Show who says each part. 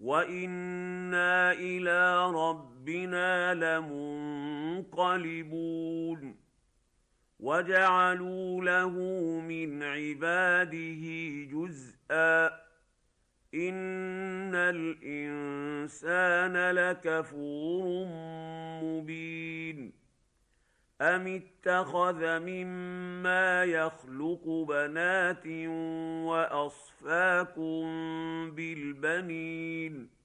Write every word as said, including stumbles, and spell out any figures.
Speaker 1: وإنا إلى ربنا لمنقلبون وجعلوا له من عباده جزءا إن الإنسان لكفور مبين أم اتخذ مما يخلق بنات وأصفاكم بالبنين